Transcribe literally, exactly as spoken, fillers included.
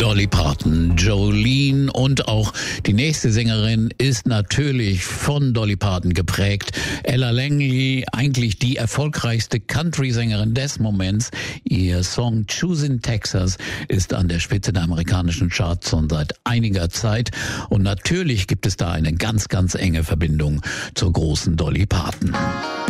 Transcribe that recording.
Dolly Parton, Jolene und auch die nächste Sängerin ist natürlich von Dolly Parton geprägt. Ella Langley, eigentlich die erfolgreichste Country-Sängerin des Moments. Ihr Song Choosin' Texas ist an der Spitze der amerikanischen Charts schon seit einiger Zeit. Und natürlich gibt es da eine ganz, ganz enge Verbindung zur großen Dolly Parton.